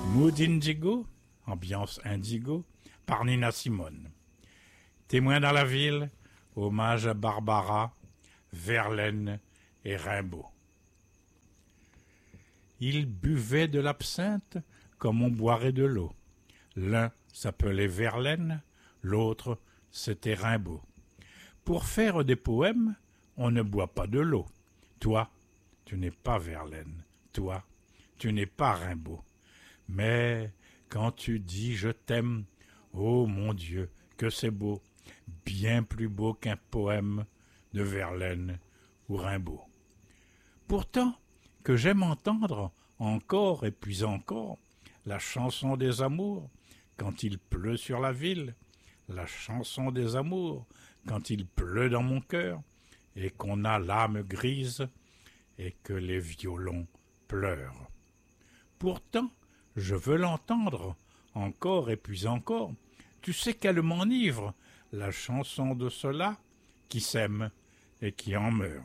Mood Indigo, ambiance indigo, par Nina Simone. Témoin dans la ville, hommage à Barbara, Verlaine et Rimbaud. Ils buvaient de l'absinthe comme on boirait de l'eau. L'un s'appelait Verlaine, l'autre c'était Rimbaud. Pour faire des poèmes, on ne boit pas de l'eau. Toi, tu n'es pas Verlaine. Toi, tu n'es pas Rimbaud. Mais quand tu dis je t'aime, oh mon Dieu, que c'est beau, bien plus beau qu'un poème de Verlaine ou Rimbaud. Pourtant, que j'aime entendre encore et puis encore la chanson des amours quand il pleut sur la ville, la chanson des amours quand il pleut dans mon cœur et qu'on a l'âme grise et que les violons pleurent. Pourtant, je veux l'entendre encore et puis encore. Tu sais qu'elle m'enivre, la chanson de ceux-là qui s'aiment et qui en meurent.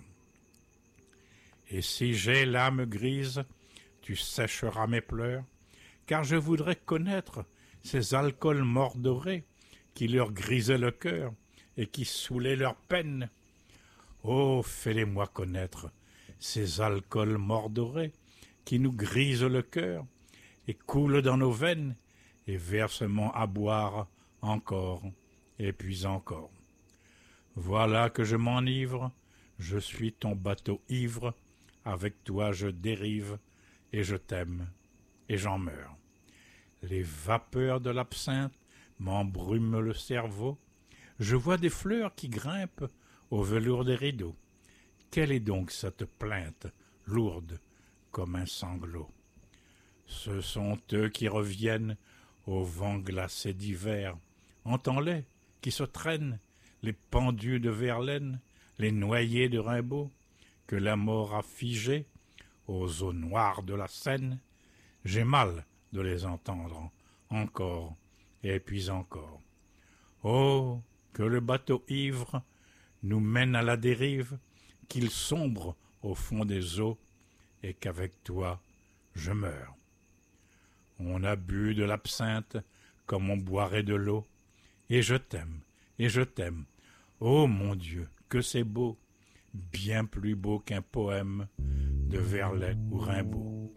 Et si j'ai l'âme grise, tu sécheras mes pleurs, car je voudrais connaître ces alcools mordorés qui leur grisaient le cœur et qui saoulaient leur peine. Oh, fais-les-moi connaître ces alcools mordorés qui nous grisent le cœur et coulent dans nos veines et versement à boire encore et puis encore. Voilà que je m'enivre, je suis ton bateau ivre, avec toi je dérive et je t'aime et j'en meurs. Les vapeurs de l'absinthe m'embrument le cerveau, je vois des fleurs qui grimpent au velours des rideaux. Quelle est donc cette plainte lourde comme un sanglot? Ce sont eux qui reviennent au vent glacé d'hiver. Entends-les qui se traînent, les pendus de Verlaine, les noyés de Rimbaud, que la mort a figés aux eaux noires de la Seine. J'ai mal de les entendre encore et puis encore. Oh, que le bateau ivre nous mène à la dérive, qu'il sombre au fond des eaux et qu'avec toi je meurs. On a bu de l'absinthe comme on boirait de l'eau, et je t'aime, oh mon Dieu, que c'est beau, bien plus beau qu'un poème de Verlaine ou Rimbaud.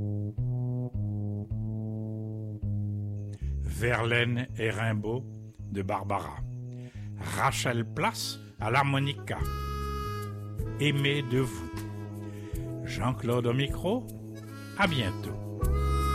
Verlaine et Rimbaud de Barbara. Rachel Place à l'harmonica. Aimé de vous. Jean-Claude au micro, à bientôt.